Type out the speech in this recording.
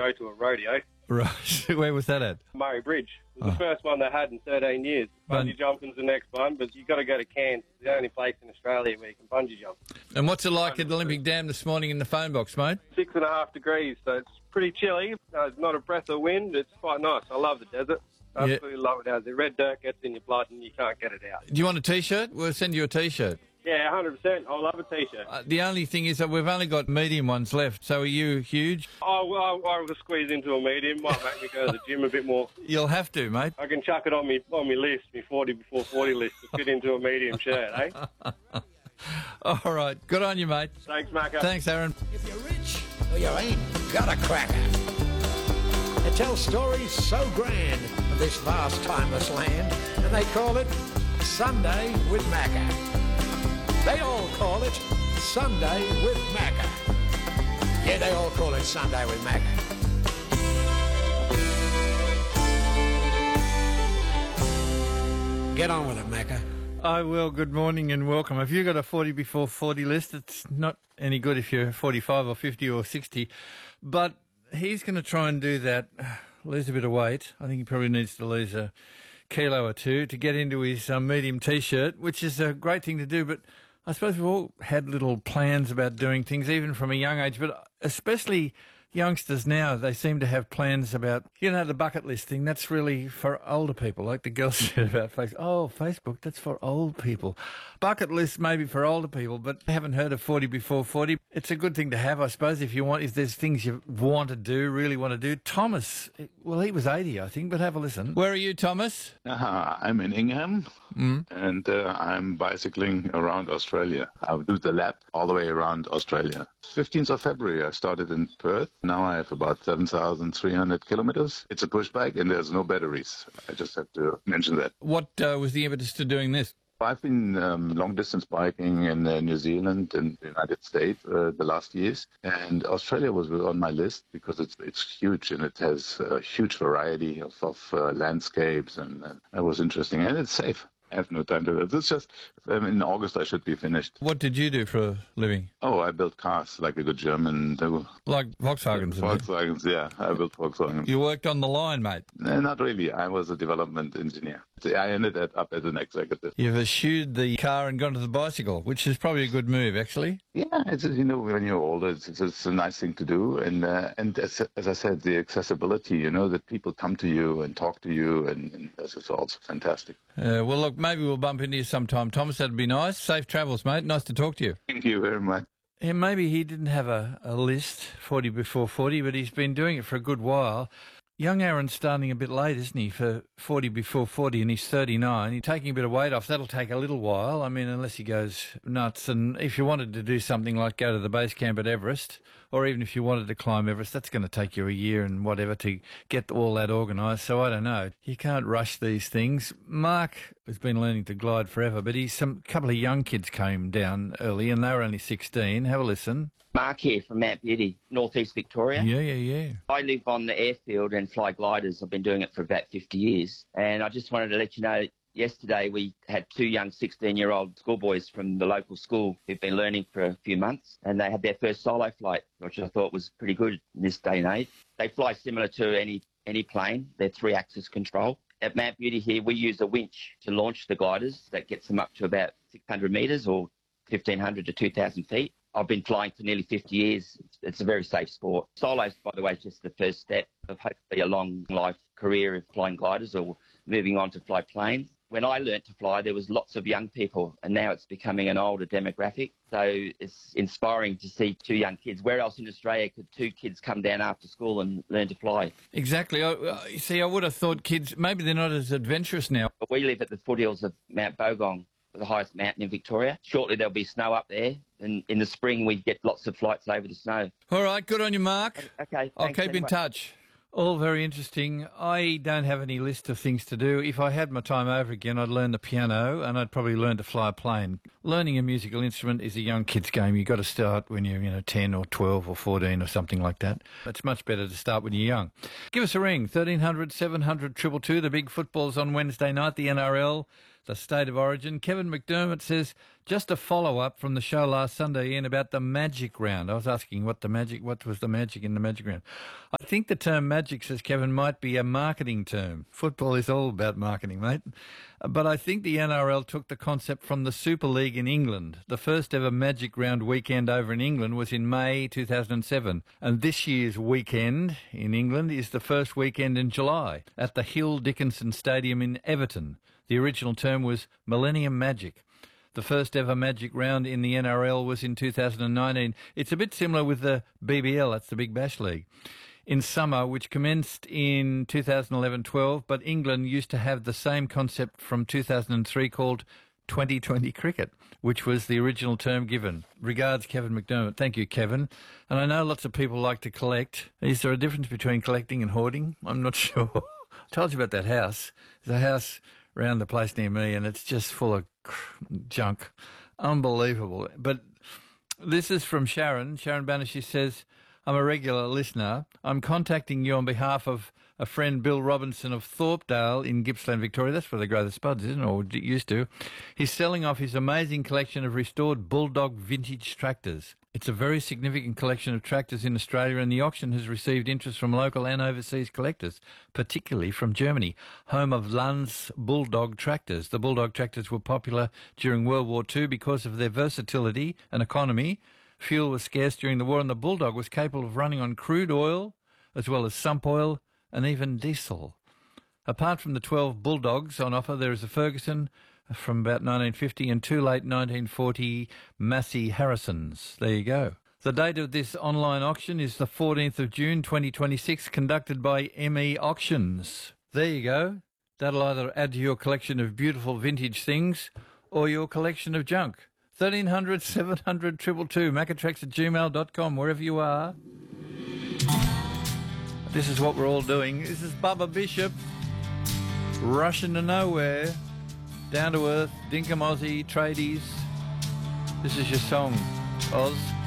go to a rodeo. Right. Where was that at? Murray Bridge. It was the first one they had in 13 years. Bungee jumping's the next one, but you've got to go to Cairns. It's the only place in Australia where you can bungee jump. And what's it like at the Olympic Dam this morning in the phone box, mate? 6.5 degrees, so it's pretty chilly. It's not a breath of wind. It's quite nice. I love the desert. Absolutely love it. As the red dirt gets in your blood and you can't get it out. Do you want a T-shirt? We'll send you a T-shirt. Yeah, 100%. I love a T-shirt. The only thing is that we've only got medium ones left. So are you huge? Oh, I will squeeze into a medium. Might make me go to the gym a bit more. You'll have to, mate. I can chuck it on me list, my 40 before 40 list, to fit into a medium shirt, eh? All right. Good on you, mate. Thanks, Macca. Thanks, Aaron. If you're rich or you ain't got a cracker. They tell stories so grand of this vast, timeless land, and they call it Sunday with Macca. They all call it Sunday with Macca. Yeah, they all call it Sunday with Macca. Get on with it, Macca. I will. Good morning and welcome. Have you got a 40 before 40 list? It's not any good if you're 45 or 50 or 60. But he's going to try and do that, lose a bit of weight. I think he probably needs to lose a kilo or two to get into his medium T-shirt, which is a great thing to do. But I suppose we've all had little plans about doing things, even from a young age, but especially youngsters now, they seem to have plans about, the bucket list thing. That's really for older people, like the girl said about Facebook. Oh, Facebook, that's for old people. Bucket list maybe for older people, but I haven't heard of 40 before 40. It's a good thing to have, I suppose, if there's things you really want to do. Thomas, well, he was 80, I think, but have a listen. Where are you, Thomas? I'm in Ingham, and I'm bicycling around Australia. I'll do the lap all the way around Australia. 15th of February, I started in Perth. Now I have about 7,300 kilometers. It's a push bike and there's no batteries. I just have to mention that. What was the impetus to doing this? I've been long distance biking in New Zealand and the United States the last years, and Australia was on my list because it's huge and it has a huge variety of landscapes, and that was interesting, and it's safe. I have no time to do it. It's just in August I should be finished. What did you do for a living? Oh, I built cars like a good German. Like Volkswagens? Volkswagens, yeah. I built Volkswagens. You worked on the line, mate? Not really. I was a development engineer. I ended up as an executive. You've eschewed the car and gone to the bicycle, which is probably a good move, actually. Yeah, it's, when you're older, it's a nice thing to do. And as I said, the accessibility, that people come to you and talk to you, and this is also fantastic. Well, look, maybe we'll bump into you sometime, Thomas. That'd be nice. Safe travels, mate. Nice to talk to you. Thank you very much. Yeah, maybe he didn't have a list, 40 before 40, but he's been doing it for a good while. Young Aaron's starting a bit late, isn't he, for 40 before 40, and he's 39. He's taking a bit of weight off. That'll take a little while, unless he goes nuts. And if you wanted to do something like go to the base camp at Everest, or even if you wanted to climb Everest, that's going to take you a year and whatever to get all that organised. So I don't know. You can't rush these things. Mark has been learning to glide forever, but a couple of young kids came down early, and they were only 16. Have a listen. Mark here from Mount Beauty, northeast Victoria. Yeah. I live on the airfield and fly gliders. I've been doing it for about 50 years. And I just wanted to let you know, yesterday we had two young 16-year-old schoolboys from the local school who've been learning for a few months, and they had their first solo flight, which I thought was pretty good in this day and age. They fly similar to any plane. They're 3-axis control. At Mount Beauty here, we use a winch to launch the gliders. That gets them up to about 600 metres or 1,500 to 2,000 feet. I've been flying for nearly 50 years. It's a very safe sport. Solos, by the way, is just the first step of hopefully a long life career of flying gliders or moving on to fly planes. When I learnt to fly, there was lots of young people, and now it's becoming an older demographic. So it's inspiring to see two young kids. Where else in Australia could two kids come down after school and learn to fly? Exactly. You see, I would have thought kids, maybe they're not as adventurous now. But we live at the foothills of Mount Bogong, the highest mountain in Victoria. Shortly there'll be snow up there, and in the spring we get lots of flights over the snow. All right, good on you, Mark. Okay, I'll keep in touch. All very interesting. I don't have any list of things to do. If I had my time over again, I'd learn the piano and I'd probably learn to fly a plane. Learning a musical instrument is a young kid's game. You've got to start when you're 10 or 12 or 14 or something like that. It's much better to start when you're young. Give us a ring, 1300 700 222. The big football's on Wednesday night, the NRL, the State of Origin. Kevin McDermott says Just a follow-up from the show last Sunday, Ian, about the magic round. I was asking what was the magic in the magic round. I think the term magic, says Kevin, might be a marketing term. Football is all about marketing, mate. But I think the NRL took the concept from the Super League in England. The first ever magic round weekend over in England was in May 2007. And this year's weekend in England is the first weekend in July at the Hill Dickinson Stadium in Everton. The original term was Millennium Magic. The first ever magic round in the NRL was in 2019. It's a bit similar with the BBL, that's the Big Bash League, in summer, which commenced in 2011-12, but England used to have the same concept from 2003 called 2020 cricket, which was the original term given. Regards, Kevin McDermott. Thank you, Kevin. And I know lots of people like to collect. Is there a difference between collecting and hoarding? I'm not sure. I told you about that house. There's a house around the place near me, and it's just full of junk. Unbelievable. But this is from Sharon. Sharon Banner, she says, I'm a regular listener. I'm contacting you on behalf of a friend, Bill Robinson of Thorpedale in Gippsland, Victoria. That's where they grow the spuds, isn't it? Or it used to. He's selling off his amazing collection of restored Bulldog vintage tractors. It's a very significant collection of tractors in Australia, and the auction has received interest from local and overseas collectors, particularly from Germany, home of Lanz Bulldog tractors. The Bulldog tractors were popular during World War II because of their versatility and economy. Fuel was scarce during the war, and the Bulldog was capable of running on crude oil, as well as sump oil and even diesel. Apart from the 12 Bulldogs on offer, there is a Ferguson from about 1950 and two late 1940 Massey Harrisons. There you go. The date of this online auction is the 14th of June 2026, conducted by ME Auctions. There you go. That'll either add to your collection of beautiful vintage things or your collection of junk. 1300 700 222, macatrax@gmail.com, wherever you are. This is what we're all doing. This is Bubba Bishop, rushing to nowhere, down to earth, Dinkum Aussie, tradies. This is your song, Oz.